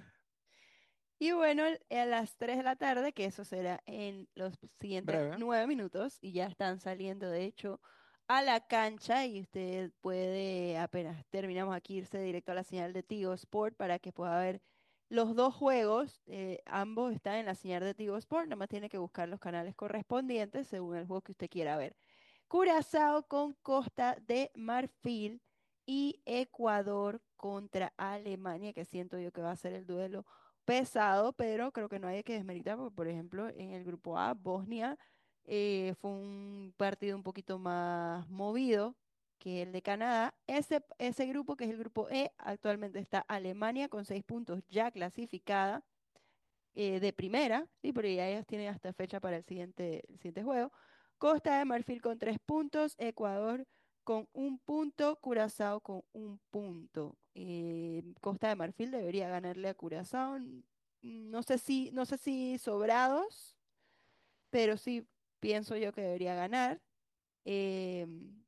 Y bueno, el- a las tres de la tarde, que eso será en los siguientes Breve. nueve minutos, y ya están saliendo, de hecho, a la cancha, y usted puede, apenas terminamos aquí, irse directo a la señal de Tigo Sport para que pueda ver los dos juegos. Eh, ambos están en la señal de Tigo Sport, nada más tiene que buscar los canales correspondientes según el juego que usted quiera ver. Curazao con Costa de Marfil y Ecuador contra Alemania, que siento yo que va a ser el duelo pesado, pero creo que no hay que desmeritar, porque por ejemplo en el grupo A, Bosnia, eh, fue un partido un poquito más movido que el de Canadá. Ese, ese grupo, que es el grupo E, actualmente está Alemania con seis puntos ya clasificada, eh, de primera, sí, pero ya ellos tienen hasta fecha para el siguiente, el siguiente juego. Costa de Marfil con tres puntos, Ecuador con un punto, Curazao con un punto. Eh, Costa de Marfil debería ganarle a Curazao, n- no sé si, no sé si sobrados, pero sí pienso yo que debería ganar. Em,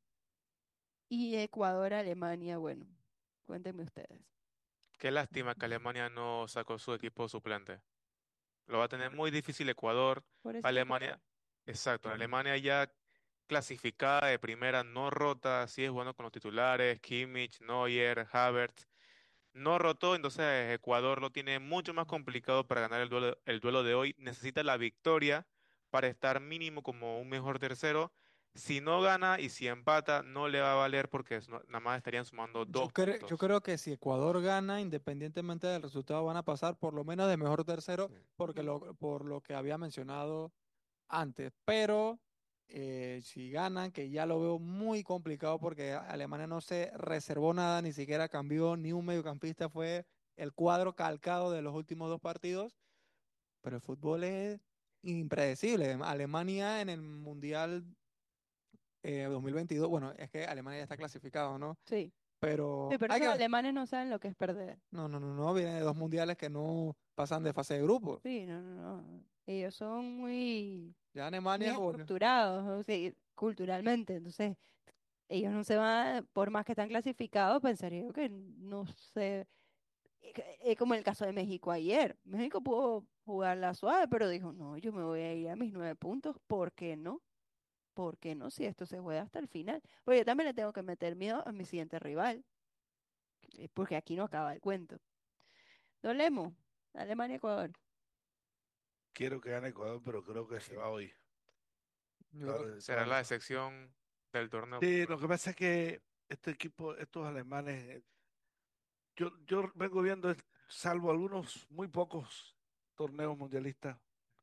y Ecuador, Alemania, bueno, cuéntenme ustedes. Qué lástima que Alemania no sacó su equipo suplente. Lo va a tener muy difícil Ecuador. Por eso lo Alemania, exacto, Alemania ya clasificada de primera, no rota, sí es bueno con los titulares, Kimmich, Neuer, Havertz. No rotó, entonces Ecuador lo tiene mucho más complicado para ganar el duelo, el duelo de hoy. Necesita la victoria para estar mínimo como un mejor tercero. Si no gana y si empata, no le va a valer porque es- no- nada más estarían sumando Yo, dos cre- yo puntos. creo que si Ecuador gana, independientemente del resultado, van a pasar por lo menos de mejor tercero, porque lo, por lo que había mencionado antes. Pero eh, si ganan, que ya lo veo muy complicado porque Alemania no se reservó nada, ni siquiera cambió ni un mediocampista, fue el cuadro calcado de los últimos dos partidos. Pero el fútbol es impredecible. Alemania en el Mundial eh, dos mil veintidós, bueno, es que Alemania ya está clasificado, ¿no? Sí. Sí, Pero pero hay esos que... alemanes no saben lo que es perder. No, no, no, no, viene de dos mundiales que no pasan de fase de grupo. Sí, no, no, no. Ellos son muy, Ya muy Alemania, bueno, estructurados, o sea, culturalmente. Entonces, ellos no se van, por más que están clasificados, pensaría yo que no sé. Es que- es como el caso de México ayer. México pudo jugar la suave, pero dijo, no, yo me voy a ir a mis nueve puntos. ¿Por qué no? ¿Por qué no? Si esto se juega hasta el final. Porque yo también le tengo que meter miedo a mi siguiente rival, eh, porque aquí no acaba el cuento. Dolemos, Alemania-Ecuador. Quiero que gane Ecuador, pero creo que se va hoy. yo creo Ahora, que de Será todas la maneras. excepción del torneo. Sí, lo que pasa es que este equipo, estos alemanes, eh, yo, yo vengo viendo, es- salvo algunos muy pocos torneos mundialistas,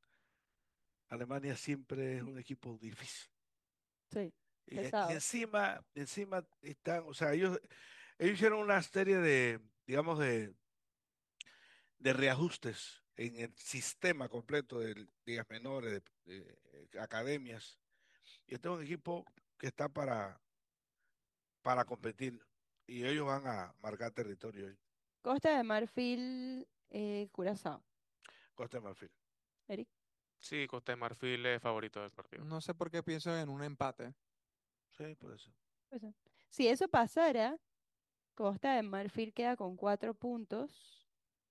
Alemania siempre es un equipo difícil. Sí, Y, y pesado. encima, encima están, o sea, ellos, ellos hicieron una serie de, digamos, de, de reajustes en el sistema completo de ligas menores, de, de, eh, academias. Y este es un equipo que está para, para competir. Y ellos van a marcar territorio hoy, Costa de Marfil, eh, Curazao. Costa de Marfil. Eric. Sí, Costa de Marfil es favorito del partido. no sé por qué pienso en un empate. Sí, por eso. Pues, eh, si eso pasara, Costa de Marfil queda con cuatro puntos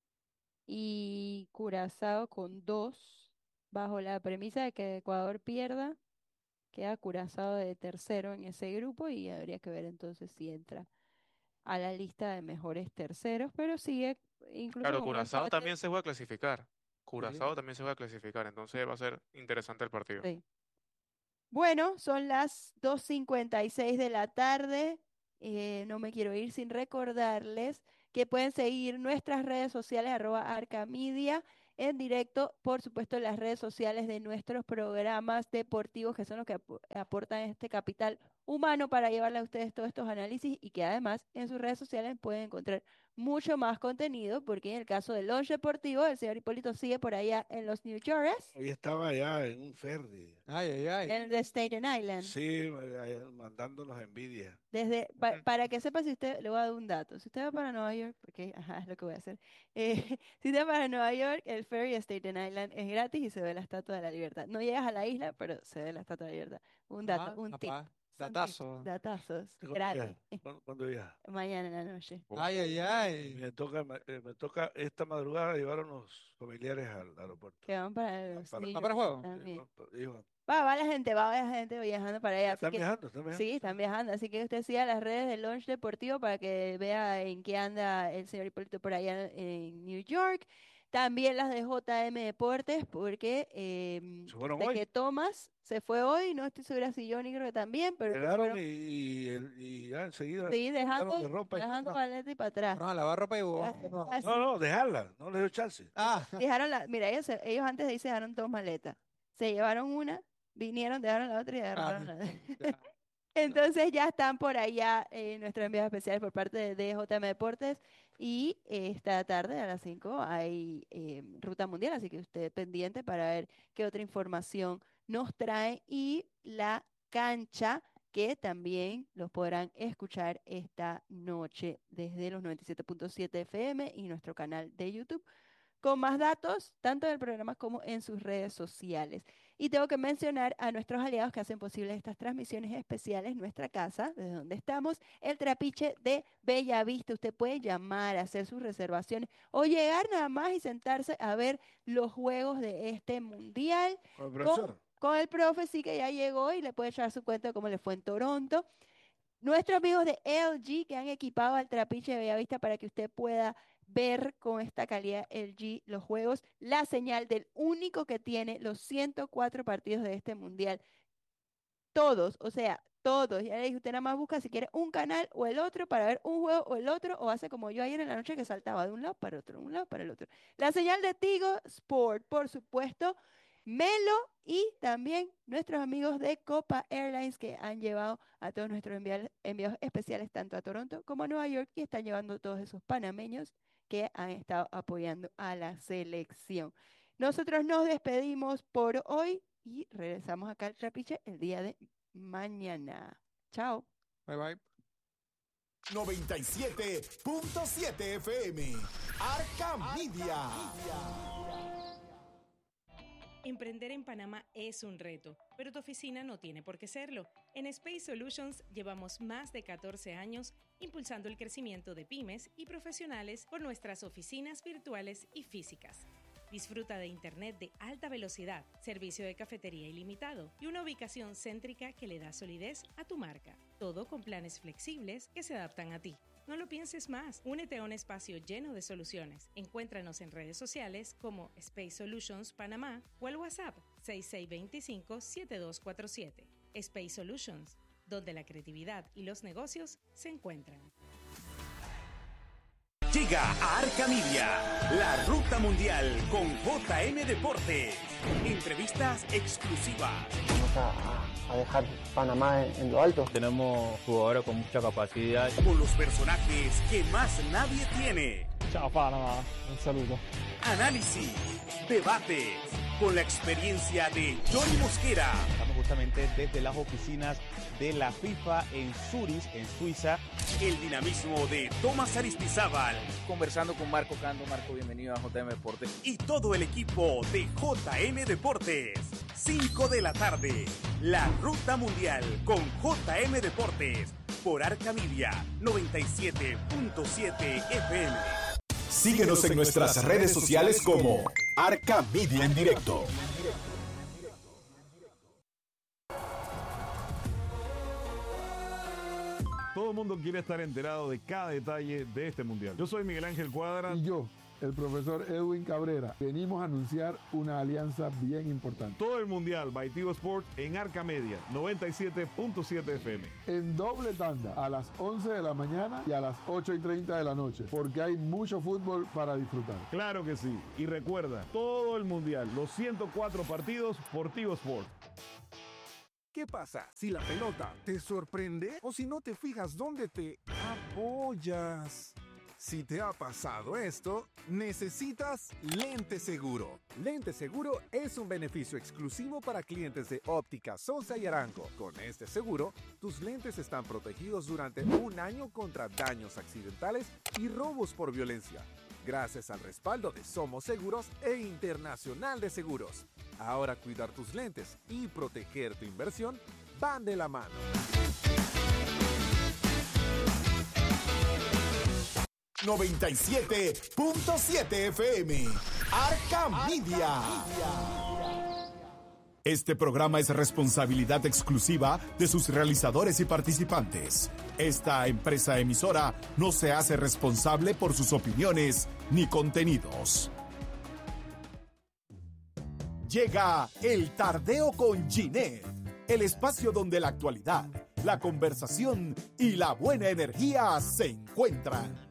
y Curazao con dos, bajo la premisa de que Ecuador pierda, queda Curazao de tercero en ese grupo y habría que ver entonces si entra a la lista de mejores terceros, pero sigue incluso Claro, con un Curazao empate. también se va a clasificar. Sí. Curazao también se va a clasificar, entonces va a ser interesante el partido. Sí. Bueno, son las dos cincuenta y seis de la tarde. Eh, no me quiero ir sin recordarles que pueden seguir nuestras redes sociales, arroba arcamedia, en directo, por supuesto, las redes sociales de nuestros programas deportivos, que son los que apo- aportan este capital humano para llevarle a ustedes todos estos análisis y que además en sus redes sociales pueden encontrar mucho más contenido, porque en el caso del Lunch Deportivo, el señor Hipólito sigue por allá en los New Yorkers, Hoy estaba allá en un ferry. Ay, ay, ay. en el de Staten Island. Sí, allá mandándonos envidia. Desde, pa- para que sepa, si usted, le voy a dar un dato. Si usted va para Nueva York, porque ajá, es lo que voy a hacer. eh, si usted va para Nueva York, el ferry a Staten Island es gratis y se ve la Estatua de la Libertad. No llegas a la isla, pero se ve la Estatua de la Libertad. Un dato, Ah, un tip. papá, Son tips, datazo. datazos, ¿Cuándo gratis. viaja? ¿Cuándo, cuándo viaja? Mañana en la noche. Oh, Ay, ay, ay. Me toca, ma- eh, me toca esta madrugada llevar a unos familiares al aeropuerto. Que van para Ah, los para, New ¿Va para Yorkers juego? sí, también. van pa- ellos van. Va, va la gente, va la gente viajando para allá. Están así que- viajando, están viajando. Sí, están viajando, así que usted siga las redes del Launch Deportivo para que vea en qué anda el señor Hipólito por allá en New York. También las de J M Deportes, porque eh, Se fueron de hoy. que Thomas se fue hoy, no estoy segura si Johnny creo que también, pero que Llegaron fueron- y, y, el- y ya enseguida sí, dejando, de ropa y dejando no. maleta y para atrás. Fueron a lavar ropa y hubo. Así. No, no, dejarla, no le dio chance. Ah, Dejaron la, mira, ellos, se- ellos antes de irse dejaron dos maletas. Se llevaron una, vinieron, dejaron la otra y dejaron la ya. Entonces ya están por allá eh, nuestros envíos especiales por parte de D J M Deportes y eh, esta tarde a las cinco hay eh, Ruta Mundial, así que usted pendiente para ver qué otra información nos trae y la cancha que también los podrán escuchar esta noche desde los noventa y siete punto siete F M y nuestro canal de YouTube con más datos, tanto del programa como en sus redes sociales. Y tengo que mencionar a nuestros aliados que hacen posible estas transmisiones especiales, nuestra casa, desde donde estamos, el Trapiche de Bellavista. Usted puede llamar, hacer sus reservaciones o llegar nada más y sentarse a ver los juegos de este mundial. Con el Con, profesor. con el profe sí que ya llegó y le puede echar su cuenta de cómo le fue en Toronto. Nuestros amigos de L G que han equipado al Trapiche de Bellavista para que usted pueda ver con esta calidad L G los juegos, la señal del único que tiene los ciento cuatro partidos de este mundial. Todos, o sea, todos. Ya le dije, usted nada más busca si quiere un canal o el otro para ver un juego o el otro, o hace como yo ayer en la noche que saltaba de un lado para otro, de un lado para el otro. La señal de Tigo Sport, por supuesto, Melo y también nuestros amigos de Copa Airlines que han llevado a todos nuestros enviados, enviados especiales tanto a Toronto como a Nueva York y están llevando todos esos panameños que han estado apoyando a la selección. Nosotros nos despedimos por hoy y regresamos acá al Trapiche el día de mañana. Chao. Bye bye. noventa y siete punto siete F M. Arca Media. Emprender en Panamá es un reto, pero tu oficina no tiene por qué serlo. En Space Solutions llevamos más de catorce años impulsando el crecimiento de pymes y profesionales por nuestras oficinas virtuales y físicas. Disfruta de internet de alta velocidad, servicio de cafetería ilimitado y una ubicación céntrica que le da solidez a tu marca. Todo con planes flexibles que se adaptan a ti. No lo pienses más. Únete a un espacio lleno de soluciones. Encuéntranos en redes sociales como Space Solutions Panamá o al WhatsApp seis seis dos cinco, siete dos cuatro siete. Space Solutions, donde la creatividad y los negocios se encuentran. Llega a Arca Media, la Ruta Mundial con J M Deportes. Entrevistas exclusivas. Vamos a, a- a dejar Panamá en, en lo alto. Tenemos jugadores con mucha capacidad. Con los personajes que más nadie tiene. Ciao Panama, un saluto. Análisis, debates, con la experiencia de Johnny Mosquera. Estamos justamente desde las oficinas de la FIFA en Zurich, en Suiza. El dinamismo de Tomás Aristizábal. Conversando con Marco Cando. Marco, bienvenido a J M Deportes. Y todo el equipo de J M Deportes. cinco de la tarde. La Ruta Mundial con J M Deportes. Por Arca Media noventa y siete punto siete F M. Síguenos en nuestras redes sociales como Arca Media en directo. Todo el mundo quiere estar enterado de cada detalle de este mundial. Yo soy Miguel Ángel Cuadra. Y yo, el profesor Edwin Cabrera, venimos a anunciar una alianza bien importante. Todo el mundial by Tigo Sport en Arca Media noventa y siete punto siete F M. En doble tanda, a las once de la mañana y a las ocho y treinta de la noche, porque hay mucho fútbol para disfrutar. Claro que sí. Y recuerda, todo el mundial, los ciento cuatro partidos por Tigo Sport. ¿Qué pasa si la pelota te sorprende o si no te fijas dónde te apoyas? Si te ha pasado esto, necesitas Lente Seguro. Lente Seguro es un beneficio exclusivo para clientes de Óptica Sosa y Arango. Con este seguro, tus lentes están protegidos durante un año contra daños accidentales y robos por violencia, gracias al respaldo de Somos Seguros e Internacional de Seguros. Ahora cuidar tus lentes y proteger tu inversión van de la mano. noventa y siete punto siete F M. Arca Media. Este programa es responsabilidad exclusiva de sus realizadores y participantes. Esta empresa emisora no se hace responsable por sus opiniones ni contenidos. Llega El Tardeo con Ginette, el espacio donde la actualidad, la conversación y la buena energía se encuentran.